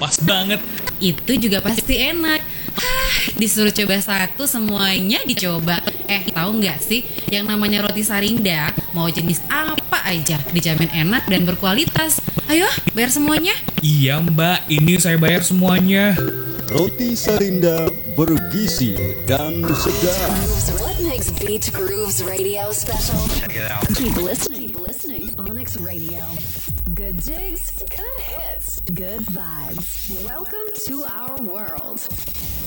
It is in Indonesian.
Pas banget. Itu juga pasti enak. Disuruh coba satu semuanya dicoba. Tahu nggak sih yang namanya roti Sarinda, mau jenis apa aja dijamin enak dan berkualitas. Ayo bayar semuanya. Iya mbak, ini saya bayar semuanya. Roti Sarinda bergizi dan segar. What makes Beach Grooves Radio special? Check it out. Keep listening. Onyx Radio. Good jigs, good hits, good vibes. Welcome to our world.